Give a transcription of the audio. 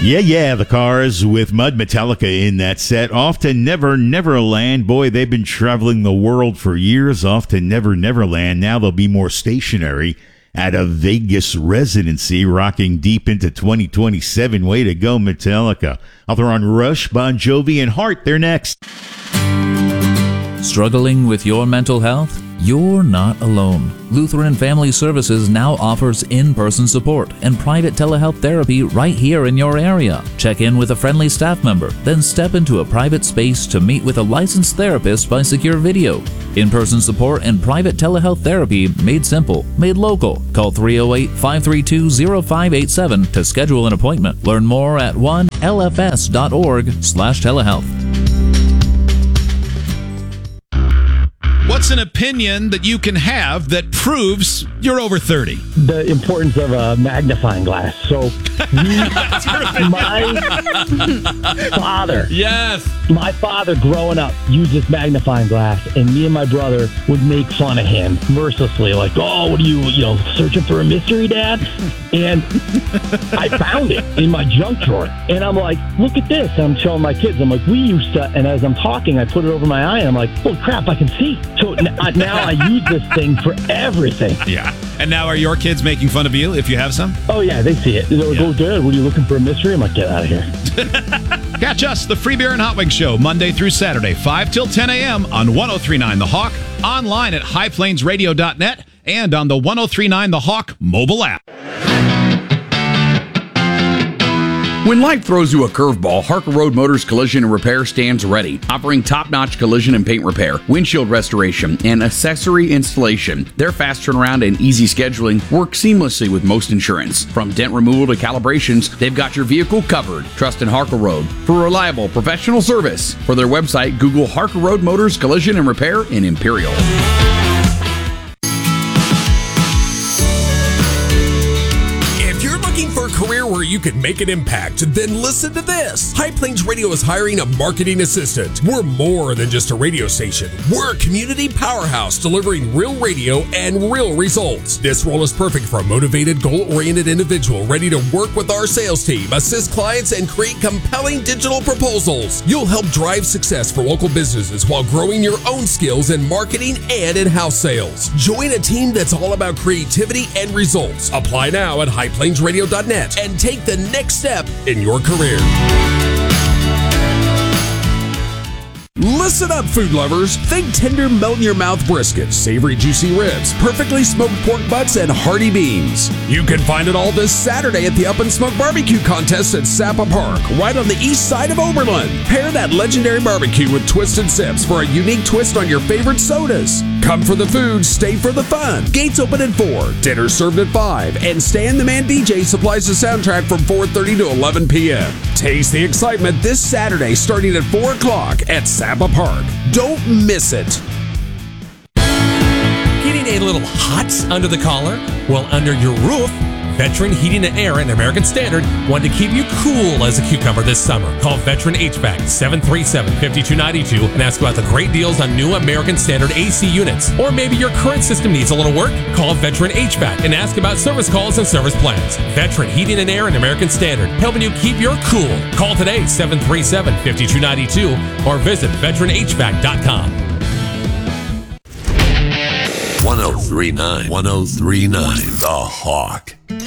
Yeah, the Cars with Mud, Metallica in that set. Off to Never Never Land. Boy, they've been traveling the world for years. Off to Never Never Land. Now they'll be more stationary at a Vegas residency, rocking deep into 2027. Way to go, Metallica. Out there on Rush, Bon Jovi, and Heart. They're next. Struggling with your mental health? You're not alone. Lutheran Family Services now offers in-person support and private telehealth therapy right here in your area. Check in with a friendly staff member, then step into a private space to meet with a licensed therapist by secure video. In-person support and private telehealth therapy made simple, made local. Call 308-532-0587 to schedule an appointment. Learn more at 1lfs.org/telehealth. What's an opinion that you can have that proves you're over 30? The importance of a magnifying glass. So, my father growing up used this magnifying glass, and me and my brother would make fun of him mercilessly. Like, oh, what are you searching for a mystery, Dad? And I found it in my junk drawer. And I'm like, look at this. And I'm showing my kids. I'm like, we used to, and as I'm talking, I put it over my eye, and I'm like, holy crap, I can see. So now I use this thing for everything. Yeah. And now are your kids making fun of you if you have some? Oh, yeah, they see it. They're like, oh, Dad, what are you looking for a mystery? I'm like, get out of here. Catch us, the Free Beer and Hot Wings Show, Monday through Saturday, 5 till 10 a.m. on 103.9 The Hawk, online at highplainsradio.net, and on the 103.9 The Hawk mobile app. When life throws you a curveball, Harker Road Motors Collision and Repair stands ready, offering top-notch collision and paint repair, windshield restoration, and accessory installation. Their fast turnaround and easy scheduling work seamlessly with most insurance. From dent removal to calibrations, they've got your vehicle covered. Trust in Harker Road for reliable, professional service. For their website, Google Harker Road Motors Collision and Repair in Imperial. Career where you can make an impact, then listen to this. High Plains Radio is hiring a marketing assistant. We're more than just a radio station. We're a community powerhouse delivering real radio and real results. This role is perfect for a motivated, goal-oriented individual ready to work with our sales team, assist clients, and create compelling digital proposals. You'll help drive success for local businesses while growing your own skills in marketing and in-house sales. Join a team that's all about creativity and results. Apply now at highplainsradio.net. And take the next step in your career. Listen up, food lovers. Think tender, melt-in-your-mouth brisket, savory, juicy ribs, perfectly smoked pork butts, and hearty beans. You can find it all this Saturday at the Up and Smoke Barbecue Contest at Sapa Park, right on the east side of Oberlin. Pair that legendary barbecue with Twisted Sips for a unique twist on your favorite sodas. Come for the food, stay for the fun. Gates open at 4, dinner served at 5, and Stan the Man DJ supplies the soundtrack from 4:30 to 11 p.m. Taste the excitement this Saturday starting at 4 o'clock at Sapa Park. Don't miss it. Getting a little hot under the collar? Well, under your roof, Veteran Heating and Air and American Standard want to keep you cool as a cucumber this summer. Call Veteran HVAC 737-5292 and ask about the great deals on new American Standard AC units. Or maybe your current system needs a little work? Call Veteran HVAC and ask about service calls and service plans. Veteran Heating and Air and American Standard, helping you keep your cool. Call today 737-5292 or visit veteranhvac.com. 1039 The Hawk.